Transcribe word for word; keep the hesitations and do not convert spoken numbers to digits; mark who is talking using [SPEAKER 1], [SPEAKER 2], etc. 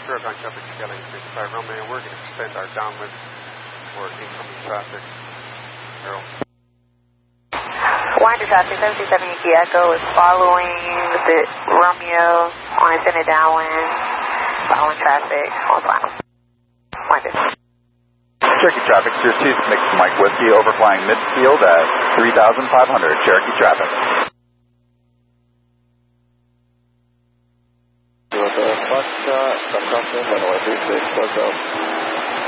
[SPEAKER 1] Sure, Bank traffic scaling three five Romeo. We're going to extend our downwind for incoming traffic. Arrow.
[SPEAKER 2] Winder traffic, seven two seven Yankee Echo is following the Romeo on intended downwind, following traffic on final. Winder.
[SPEAKER 3] Cherokee traffic, zero two, Mix Mike Whiskey, overflying midfield at three thousand five hundred, Cherokee traffic.
[SPEAKER 4] Foxtrot, runway three six, close up.